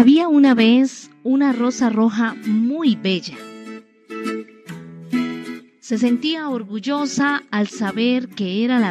Había una vez una rosa roja muy bella. Se sentía orgullosa al saber que era la